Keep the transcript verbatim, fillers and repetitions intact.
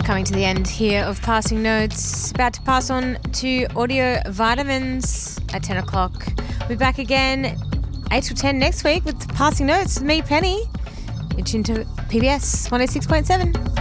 Coming to the end here of Passing Notes. About to pass on to Audio Vitamins at ten o'clock. We'll be back again eight till ten next week with Passing Notes with me, Penny. You're tuned to P B S one oh six point seven.